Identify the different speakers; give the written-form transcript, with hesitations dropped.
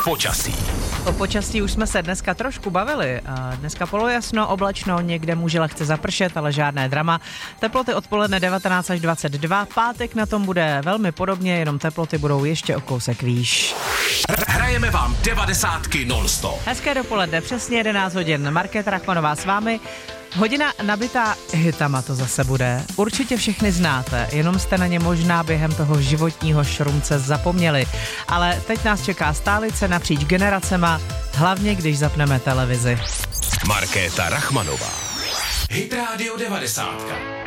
Speaker 1: Počasí.
Speaker 2: O počasí už jsme se dneska trošku bavili. Dneska polojasno, oblačno, někde může lehce zapršet, ale žádné drama. Teploty odpoledne 19 až 22. Pátek na tom bude velmi podobně, jenom teploty budou ještě o kousek výš.
Speaker 1: Hrajeme vám 90 non-stop.
Speaker 2: Hezké dopoledne, přesně 11 hodin. Markéta Rachmanová s vámi. Hodina nabitá hitama to zase bude. Určitě všechny znáte, jenom jste na ně možná během toho životního šrumce zapomněli. Ale teď nás čeká stálice napříč generacema, hlavně když zapneme televizi.
Speaker 1: Markéta Rachmanová. Hit Radio 90.